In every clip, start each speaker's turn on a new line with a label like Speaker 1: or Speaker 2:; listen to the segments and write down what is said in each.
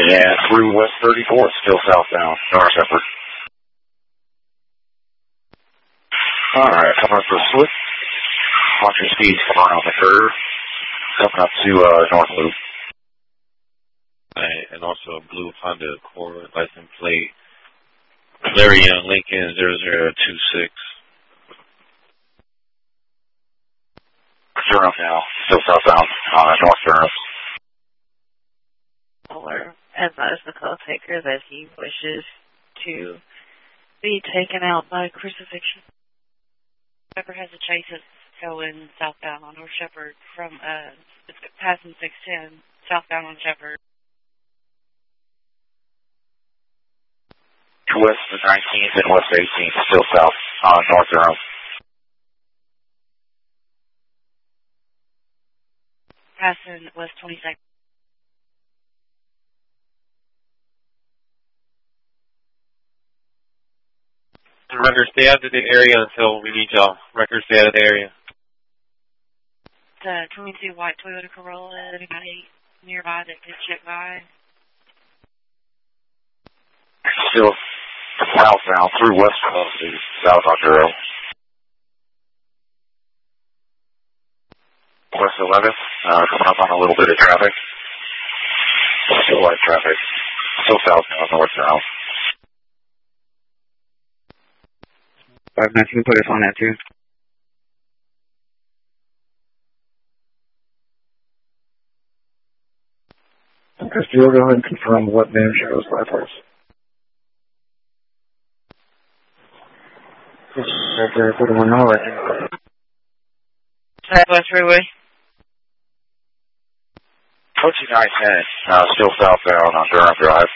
Speaker 1: Yeah, through West 34th, still southbound, North Shepherd. Alright, coming up for a slip. Watch your speeds come on the curve. Coming up to North Loop.
Speaker 2: Right, and also a blue Honda Accord license plate. Larry Young, Lincoln 0026.
Speaker 1: Durham now, still southbound, North Durham.
Speaker 3: Caller advised the call taker that he wishes to be taken out by crucifixion. Shepherd has a chase that's going southbound on North Shepherd from, it's passing 610, southbound on Shepherd.
Speaker 1: West the 19th and West 18th, still south, North Durham.
Speaker 3: Passing West 22nd.
Speaker 2: Record, stay out of the area until we need y'all. Record, stay out of the area.
Speaker 3: 22 white Toyota Corolla, anybody nearby that could check by?
Speaker 1: Still southbound through West Coast, south Ontario. West 11th, coming up on a little bit of traffic. Still light traffic. Still southbound, North Durham.
Speaker 4: 519, put us on that too.
Speaker 5: Okay, so you'll go ahead and confirm what name shows by first.
Speaker 4: Okay, put one more.
Speaker 3: Southwest Freeway.
Speaker 1: 2910, still southbound on Durham Drive.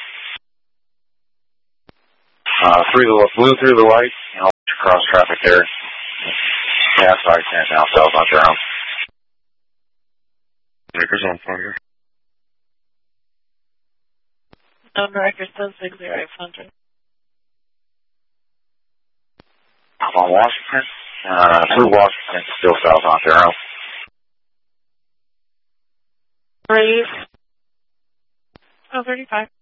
Speaker 1: Blew through the lights, cross traffic there. Gas I-10 now south on Durham.
Speaker 2: Records on fire.
Speaker 3: On record, 760-800.
Speaker 1: On Washington, through Washington, still south on Durham.
Speaker 3: Brave. 35.